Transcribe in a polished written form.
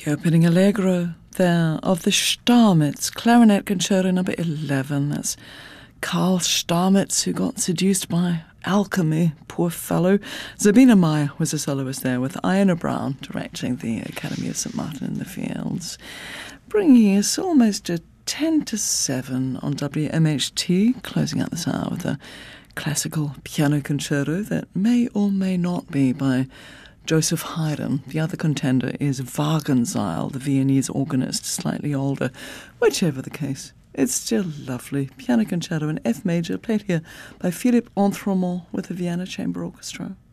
The opening allegro there of the Stamitz Clarinet Concerto number 11. That's Karl Stamitz, who got seduced by alchemy, poor fellow. Sabina Meyer was a soloist there, with Iona Brown directing the Academy of St. Martin in the Fields. Bringing us almost to 10 to 7 on WMHT, closing out this hour with a classical piano concerto that may or may not be by Joseph Haydn. The other contender is Wagenseil, the Viennese organist, slightly older. Whichever the case, it's still lovely. Piano concerto in F major, played here by Philippe Entremont with the Vienna Chamber Orchestra.